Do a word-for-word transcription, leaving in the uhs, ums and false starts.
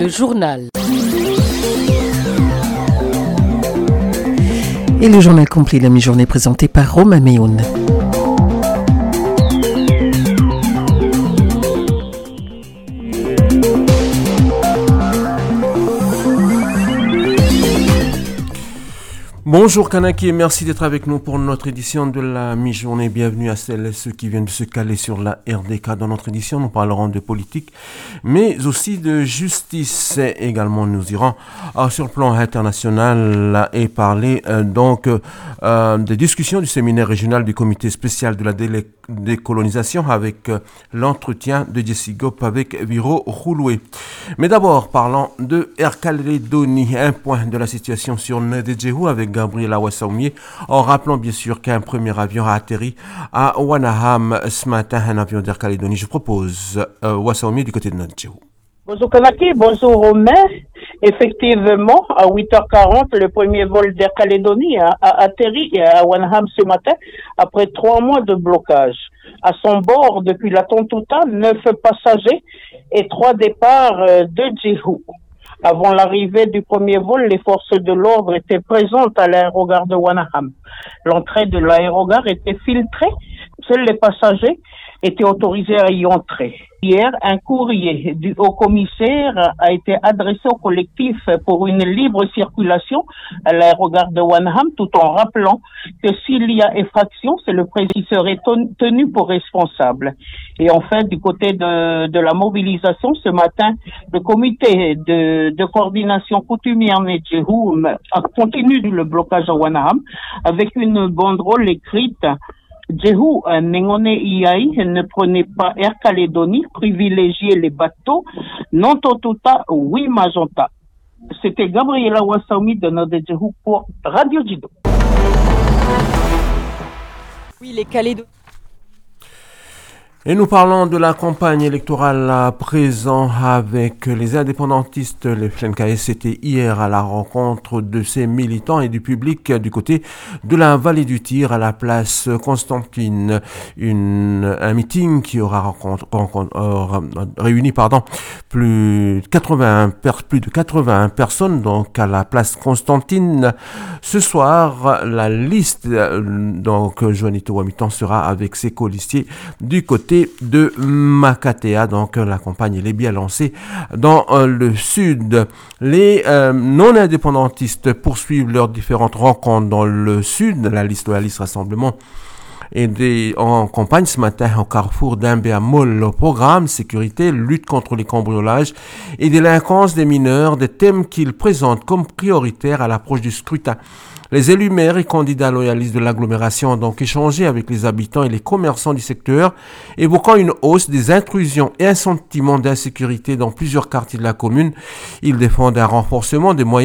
Le journal. Et le journal complet, la mi-journée présenté par Romain Méoun. Bonjour Kanaki et merci d'être avec nous pour notre édition de la mi-journée. Bienvenue à celles et ceux qui viennent de se caler sur la R D K. Dans notre édition, nous parlerons de politique, mais aussi de justice. Et également, nous irons euh, sur le plan international et parler euh, donc euh, des discussions du séminaire régional du comité spécial de la délé- décolonisation avec euh, l'entretien de Jesse Gop avec Viro Rouloué. Mais d'abord, parlons de Air Calédonie, un point de la situation sur Ndedjehu avec Gabriela Wassaoumi, en rappelant bien sûr qu'un premier avion a atterri à Wanaham ce matin, un avion d'Air Calédonie. Je propose euh, Wassaoumi du côté de Ndedjehu. Bonjour Kanaki, bonjour Romain. Effectivement, à huit heures quarante, le premier vol d'Air Calédonie a, a atterri à Wanaham ce matin après trois mois de blocage. À son bord, depuis la Tontouta, neuf passagers et trois départs de Djehu. Avant l'arrivée du premier vol, les forces de l'ordre étaient présentes à l'aérogare de Wanaham. L'entrée de l'aérogare était filtrée. Seuls les passagers étaient autorisés à y entrer. Hier, un courrier du haut-commissaire a été adressé au collectif pour une libre circulation à l'aérogare de Wanaham, tout en rappelant que s'il y a effraction, c'est le président qui serait tenu pour responsable. Et enfin, du côté de, de la mobilisation, ce matin, le comité de, de coordination coutumière Ndedjehu a continué le blocage à Wanaham avec une banderole écrite Djehu Nengone Iai ne prenez pas Air Calédonie, privilégiez les bateaux, non Totuta, oui Magenta. C'était Gabriela Wassaoumi de Ndedjehu pour Radio Jido. Oui, les Calédoniens. Et nous parlons de la campagne électorale à présent avec les indépendantistes. Les F L N K S étaient hier à la rencontre de ces militants et du public du côté de la vallée du Tir à la place Constantine. Une, un meeting qui aura rencontre, rencontre, euh, réuni pardon, plus, quatre-vingts, plus de quatre-vingts personnes donc à la place Constantine. Ce soir, la liste donc Juanito Wamitan sera avec ses colistiers du côté de Makatea. Donc la campagne elle est bien lancée dans euh, le sud. Les euh, non-indépendantistes poursuivent leurs différentes rencontres dans le sud. La liste de la liste rassemblement est des, en campagne ce matin au carrefour d'Imbéamol. Le programme sécurité, lutte contre les cambriolages et délinquance des mineurs, des thèmes qu'ils présentent comme prioritaires à l'approche du scrutin. Les élus maires et candidats loyalistes de l'agglomération ont donc échangé avec les habitants et les commerçants du secteur, évoquant une hausse des intrusions et un sentiment d'insécurité dans plusieurs quartiers de la commune. Ils défendent un renforcement des moyens